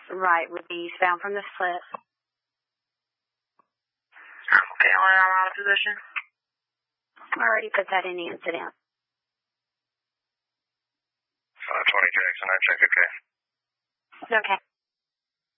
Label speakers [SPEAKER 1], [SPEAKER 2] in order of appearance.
[SPEAKER 1] right would be eastbound from the slip.
[SPEAKER 2] Okay, I'm out of position.
[SPEAKER 1] I already put that in the incident.
[SPEAKER 2] 520 Jackson, I check, okay.
[SPEAKER 1] Okay.